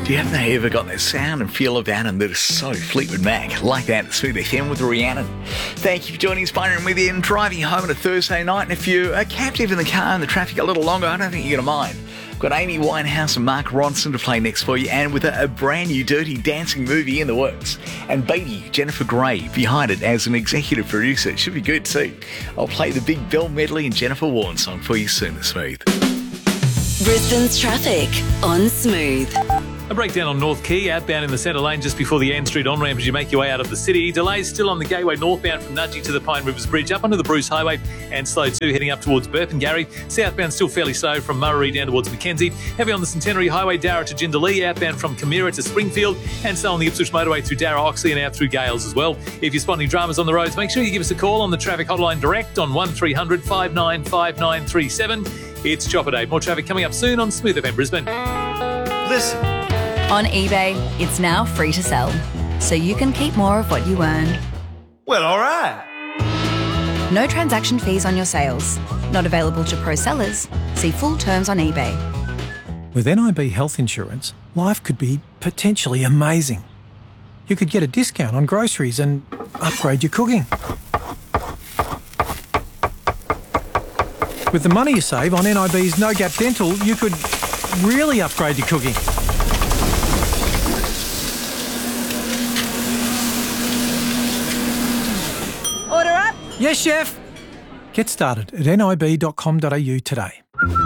Do you haven't ever got that sound and feel about him that is so Fleetwood Mac? Like that at Smooth FM with Rhiannon. Thank you for joining us, Byron, with you and driving home on a Thursday night. And if you're captive in the car and the traffic a little longer, I don't think you're going to mind. We've got Amy Winehouse and Mark Ronson to play next for you, and with a brand new Dirty Dancing movie in the works. And Baby, Jennifer Grey, behind it as an executive producer. It should be good too. I'll play the Big Bill medley and Jennifer Warren song for you soon at Smooth. Brisbane's traffic on Smooth. A breakdown on North Quay, outbound in the centre lane just before the Ann Street on-ramp as you make your way out of the city. Delays still on the Gateway northbound from Nudgee to the Pine Rivers Bridge, up onto the Bruce Highway, and slow too heading up towards Burpengary. Southbound still fairly slow from Murray down towards Mackenzie. Heavy on the Centenary Highway, Darra to Jindalee, outbound from Camira to Springfield, and slow on the Ipswich Motorway through Darra Oxley and out through Gales as well. If you're spotting dramas on the roads, make sure you give us a call on the traffic hotline direct on 1300 595937. It's Chopper Day. More traffic coming up soon on Smooth FM Brisbane. Listen. On eBay, it's now free to sell, so you can keep more of what you earn. Well, all right. No transaction fees on your sales. Not available to pro sellers. See full terms on eBay. With NIB Health Insurance, life could be potentially amazing. You could get a discount on groceries and upgrade your cooking. With the money you save on NIB's No Gap Dental, you could really upgrade your cooking. Order up. Yes, chef. Get started at nib.com.au today.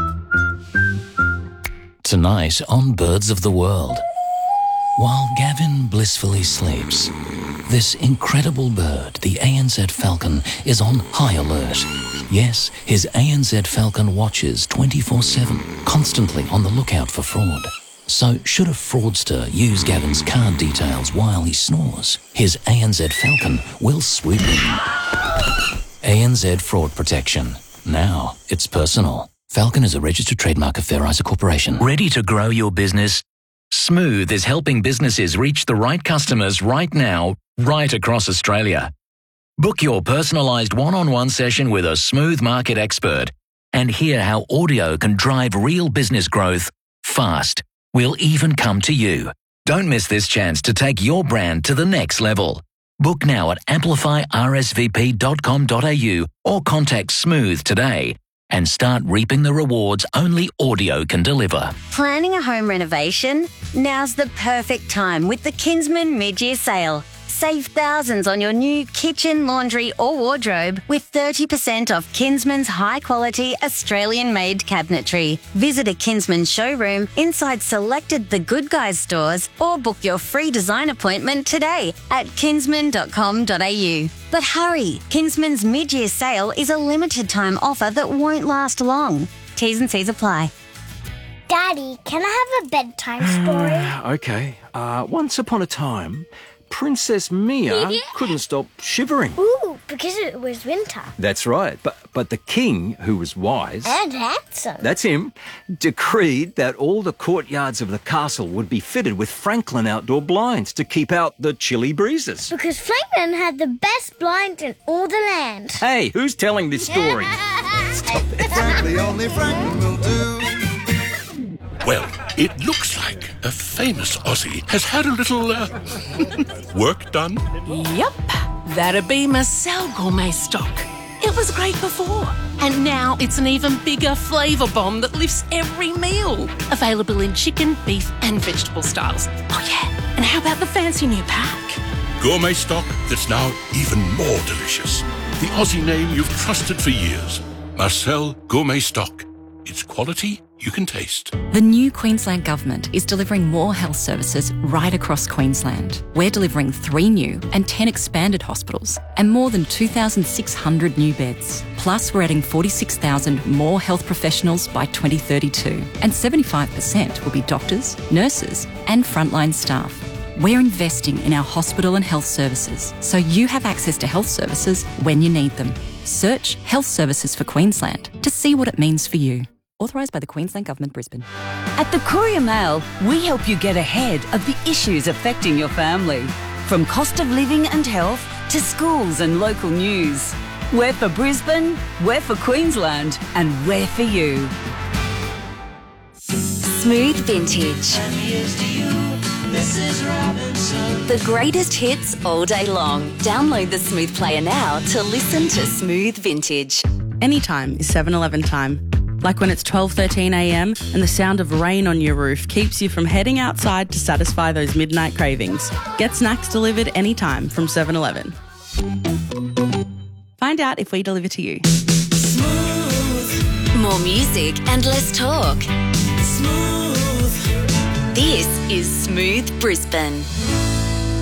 Tonight on Birds of the World. While Gavin blissfully sleeps, this incredible bird, the ANZ falcon, is on high alert. Yes, his ANZ falcon watches 24/7, constantly on the lookout for fraud. So should a fraudster use Gavin's card details while he snores, his ANZ falcon will swoop in. ANZ Fraud Protection. Now it's personal. Falcon is a registered trademark of Fair Isa Corporation. Ready to grow your business? Smooth is helping businesses reach the right customers right now, right across Australia. Book your personalised one-on-one session with a Smooth market expert and hear how audio can drive real business growth fast. We'll even come to you. Don't miss this chance to take your brand to the next level. Book now at amplifyrsvp.com.au or contact Smooth today and start reaping the rewards only audio can deliver. Planning a home renovation? Now's the perfect time with the Kinsman mid-year sale. Save thousands on your new kitchen, laundry or wardrobe with 30% off Kinsman's high-quality Australian-made cabinetry. Visit a Kinsman showroom inside selected The Good Guys stores or book your free design appointment today at kinsman.com.au. But hurry, Kinsman's mid-year sale is a limited-time offer that won't last long. T's and C's apply. Daddy, can I have a bedtime story? Okay. Once upon a time, Princess Mia couldn't stop shivering. Ooh, because it was winter. That's right. But the king, who was wise... And handsome. That's him, decreed that all the courtyards of the castle would be fitted with Franklin outdoor blinds to keep out the chilly breezes. Because Franklin had the best blinds in all the land. Hey, who's telling this story? Stop it. Frankly, only Franklin will do. Well, it looks like a famous Aussie has had a little, work done. Yep, that'd be Marcel Gourmet Stock. It was great before, and now it's an even bigger flavour bomb that lifts every meal. Available in chicken, beef and vegetable styles. Oh yeah, and how about the fancy new pack? Gourmet stock that's now even more delicious. The Aussie name you've trusted for years. Marcel Gourmet Stock. It's quality you can taste. The new Queensland Government is delivering more health services right across Queensland. We're delivering 3 new and 10 expanded hospitals and more than 2,600 new beds. Plus, we're adding 46,000 more health professionals by 2032, and 75% will be doctors, nurses and frontline staff. We're investing in our hospital and health services so you have access to health services when you need them. Search Health Services for Queensland to see what it means for you. Authorised by the Queensland Government, Brisbane. At the Courier Mail, we help you get ahead of the issues affecting your family. From cost of living and health to schools and local news. We're for Brisbane, we're for Queensland, and we're for you. Smooth Vintage. Mrs. Robinson. The greatest hits all day long. Download the Smooth Player now to listen to Smooth Vintage. Anytime is 7-Eleven time. Like when it's 12:13 a.m. and the sound of rain on your roof keeps you from heading outside to satisfy those midnight cravings. Get snacks delivered anytime from 7-Eleven. Find out if we deliver to you. Smooth. More music and less talk. Smooth. This is Smooth Brisbane.